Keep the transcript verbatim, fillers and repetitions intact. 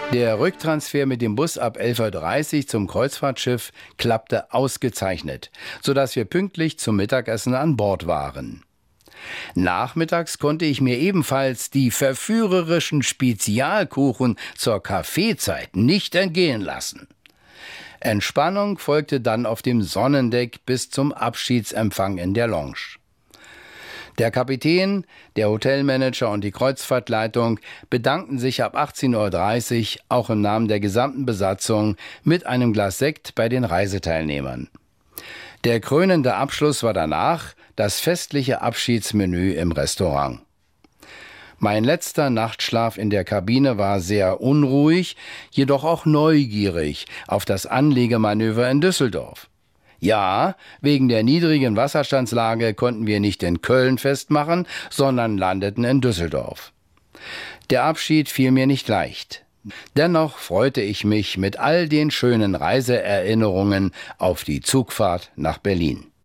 Der Rücktransfer mit dem Bus ab elf Uhr dreißig zum Kreuzfahrtschiff klappte ausgezeichnet, sodass wir pünktlich zum Mittagessen an Bord waren. Nachmittags konnte ich mir ebenfalls die verführerischen Spezialkuchen zur Kaffeezeit nicht entgehen lassen. Entspannung folgte dann auf dem Sonnendeck bis zum Abschiedsempfang in der Lounge. Der Kapitän, der Hotelmanager und die Kreuzfahrtleitung bedankten sich ab achtzehn Uhr dreißig auch im Namen der gesamten Besatzung mit einem Glas Sekt bei den Reiseteilnehmern. Der krönende Abschluss war danach das festliche Abschiedsmenü im Restaurant. Mein letzter Nachtschlaf in der Kabine war sehr unruhig, jedoch auch neugierig auf das Anlegemanöver in Düsseldorf. Ja, wegen der niedrigen Wasserstandslage konnten wir nicht in Köln festmachen, sondern landeten in Düsseldorf. Der Abschied fiel mir nicht leicht. Dennoch freute ich mich mit all den schönen Reiseerinnerungen auf die Zugfahrt nach Berlin.